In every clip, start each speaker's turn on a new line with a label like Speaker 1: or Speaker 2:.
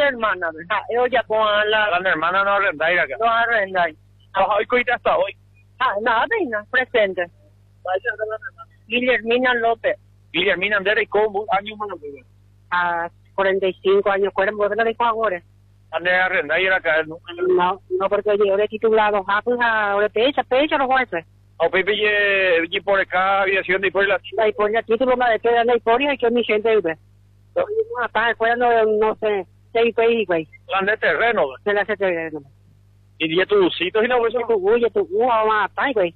Speaker 1: hermana, yo ya con la
Speaker 2: hermana no arrendáis acá.
Speaker 1: no arrendáis.
Speaker 2: Hoy cuida hasta hoy.
Speaker 1: Nada, presente. Guillermina López.
Speaker 2: Guillermina Andere, ¿cómo años más?
Speaker 1: 45 años, fueron buenos de ahora.
Speaker 2: Ande arrendáis acá, ¿no?
Speaker 1: No, porque yo he titulado, ahora pecha los jueces.
Speaker 2: O Pepe, y por acá, aviación de por la
Speaker 1: título más de que de la historia y que mi gente vive. Hasta después no sé, 6 países, güey.
Speaker 2: La de terreno, güey.
Speaker 1: Se le hace terreno.
Speaker 2: Y ya tus hitos y la bolsa.
Speaker 1: Tu vamos a estar, güey.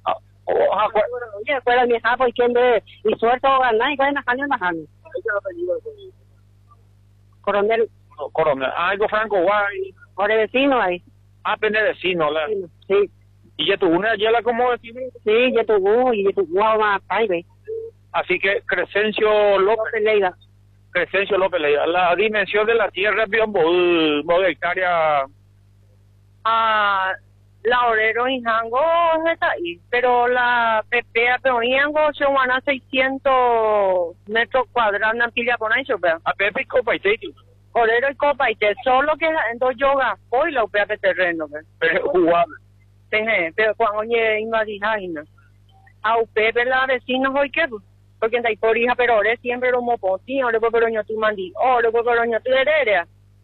Speaker 1: Oye, fuera mi japo y quien de, y suelto ganar y vayan a ganar. Coronel.
Speaker 2: Coronel. Algo Franco Guay.
Speaker 1: Por el vecino ahí.
Speaker 2: Pende vecino, la.
Speaker 1: Sí.
Speaker 2: ¿Y ya tuvo una yela como vecino?
Speaker 1: Sí, ya tuvo, y ya tuvo a güey.
Speaker 2: Así que Crescencio López Leiva. Crescencio López Leiva. La dimensión de la tierra es bien de hectárea.
Speaker 1: La Orero y Jango está ahí, pero la PPA Peoniango se van a 600 metros cuadrados en Pilla con eso, pero.
Speaker 2: A Pepe y Copa y Teiti.
Speaker 1: Orero y Copa y Teiti, solo que en dos yoga hoy la UPA de terreno,
Speaker 2: pero es jugable.
Speaker 1: Pero cuando oye invadí a UPA la vecinos hoy que porque en por hija pero ahora siempre lo mopoti, ahora pero yo tu mandi, ahora pero yo tu heredia.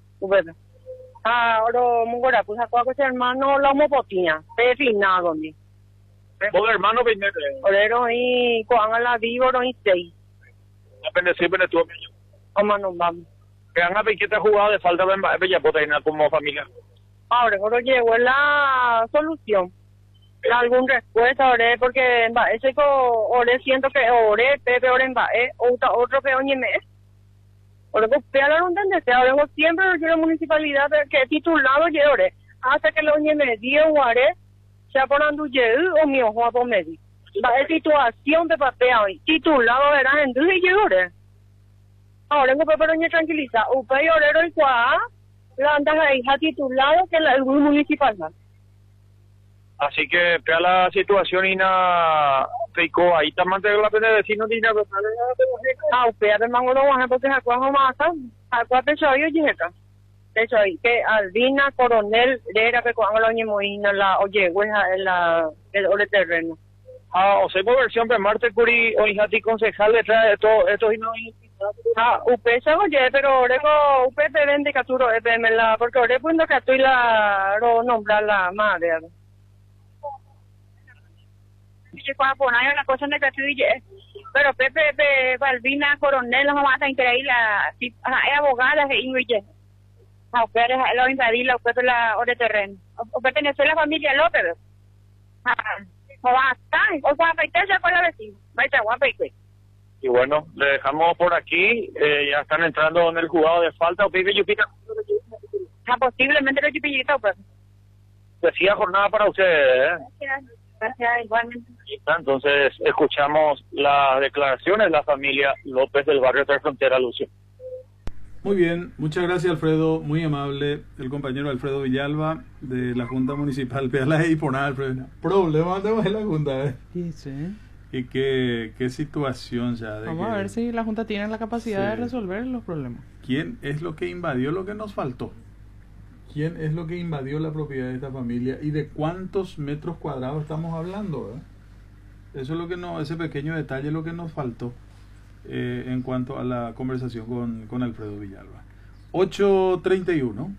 Speaker 1: Ahora mugora pues a cuál hermano lo mopotina, pefinado ni.
Speaker 2: Vos hermano primero.
Speaker 1: Orero y cuando la vivo no y 6.
Speaker 2: Depende siempre de tu opinión.
Speaker 1: ¿Cómo nos vamos?
Speaker 2: Que han apetito jugado de falta de bella proteína como familia.
Speaker 1: Ahora llegó la solución. Algún respuesta, ore, porque ese ore siento que ore, pepe ore otro peón y mes. Ore, pues peala no entendés, ahora siempre yo la municipalidad que titulado y ore, hasta que los me dio guare, se ha ponando o mi ojo a por medio. La situación de papel hoy, titulado era en dulce y ore. Ahora no pero ni tranquiliza, upe y orero el cuá, la andas ahí ha titulado que el municipal.
Speaker 2: Así que pea la situación y na pico ahí también de la pena de vecinos y na
Speaker 1: upea de mango no baja porque acuajo mata, acuajo pecho yo llega. Pecho ahí que Albina Coronel era que cuando lo ñemoina la oye, la el ore terreno.
Speaker 2: O sea, por versión de Marte Curi o hija ti concejal detrás de todo esto y no
Speaker 1: upe se oye, pero orego upe te vende caturo la porque ore punto que tú la ro nombrar la madre. Y cuando ponen la cosa en el pero Pepe Balbina Coronel no va a increíble es abogada de Ingrid pero lo invadir la Pepe la de terreno o pertenece a la familia López o va a estar o va a peitarse con la vecina va a estar guapa
Speaker 2: y bueno le dejamos por aquí ya están entrando en el jugado de falta o Pepe Yupita
Speaker 1: posiblemente lo Yupillita pues
Speaker 2: decía jornada para ustedes
Speaker 1: Gracias, igualmente.
Speaker 2: Entonces, escuchamos las declaraciones de la familia López del barrio Tres Fronteras, Lucio.
Speaker 3: Muy bien, muchas gracias Alfredo, muy amable, el compañero Alfredo Villalba de la Junta Municipal. Pídala y por nada, Alfredo. Problema de la Junta,
Speaker 4: Sí.
Speaker 3: Y qué situación ya.
Speaker 4: Vamos a ver si la Junta tiene la capacidad de resolver los problemas.
Speaker 3: ¿Quién es lo que invadió lo que nos faltó? ¿Quién es lo que invadió la propiedad de esta familia y de cuántos metros cuadrados estamos hablando? Eso es lo que ese pequeño detalle es lo que nos faltó en cuanto a la conversación con Alfredo Villalba. 8:31.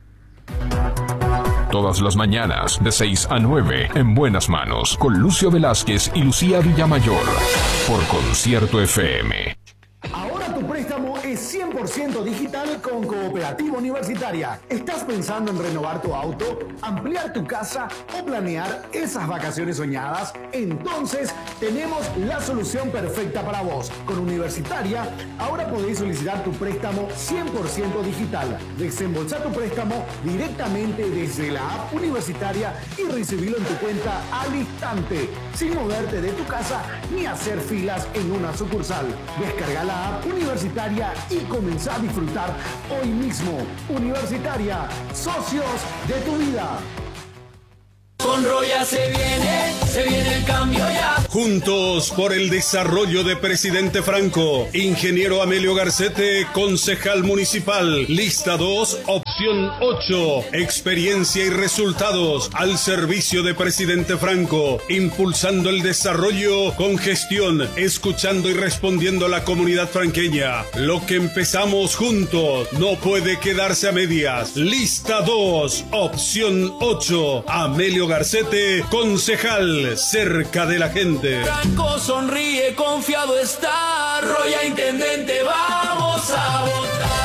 Speaker 5: Todas las mañanas de 6 a 9 en Buenas Manos con Lucio Velázquez y Lucía Villamayor por Concierto FM.
Speaker 6: Ahora tu préstamo es 100% digital con Cooperativa Universitaria. ¿Estás pensando en renovar tu auto, ampliar tu casa o planear esas vacaciones soñadas? Entonces tenemos la solución perfecta para vos. Con Universitaria, ahora podéis solicitar tu préstamo 100% digital. Desembolsa tu préstamo directamente desde la app Universitaria y recibirlo en tu cuenta al instante, sin moverte de tu casa ni hacer filas en una sucursal. Descarga la app Universitaria y comenzá a disfrutar hoy mismo. Universitaria, socios de tu vida.
Speaker 7: con Roya se viene el cambio ya.
Speaker 8: Juntos por el desarrollo de Presidente Franco. Ingeniero Amelio Garcete, concejal municipal. Lista 2, opción 8. Experiencia y resultados al servicio de Presidente Franco. Impulsando el desarrollo con gestión, escuchando y respondiendo a la comunidad franqueña. Lo que empezamos juntos no puede quedarse a medias. Lista 2, opción 8. Amelio Garcete, concejal, cerca de la gente.
Speaker 7: Franco sonríe, confiado está. Roya intendente, vamos a votar.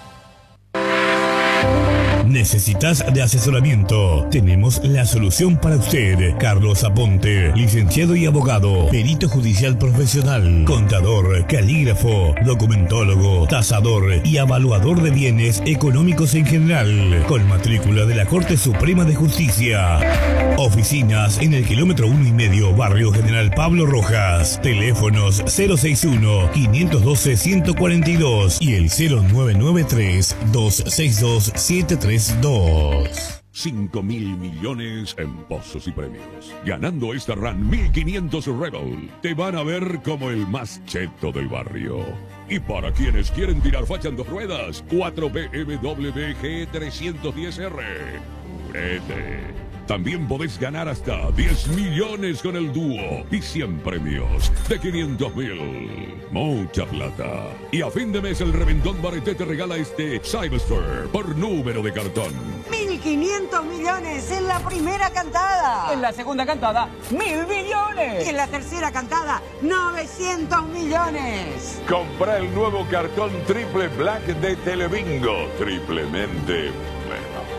Speaker 9: ¿Necesitas de asesoramiento? Tenemos la solución para usted. Carlos Aponte, licenciado y abogado, perito judicial profesional, contador, calígrafo, documentólogo, tasador y evaluador de bienes económicos en general, con matrícula de la Corte Suprema de Justicia. Oficinas en el kilómetro 1,5, Barrio General Pablo Rojas. Teléfonos 061-512-142 y el 0993-262-732.
Speaker 10: 5.000 millones en pozos y premios. Ganando esta RAN 1500 Rebel, te van a ver como el más cheto del barrio. Y para quienes quieren tirar facha en 2 ruedas, 4 BMW G310R. ¡Urete! También podés ganar hasta 10 millones con el dúo y 100 premios de 500.000. Mucha plata. Y a fin de mes el Reventón Bareté te regala este Cyberstore por número de cartón.
Speaker 11: 1.500 millones en la primera cantada.
Speaker 12: En la segunda cantada, 1.000 millones.
Speaker 11: Y en la tercera cantada, 900 millones.
Speaker 10: Compra el nuevo cartón Triple Black de Telebingo. Triplemente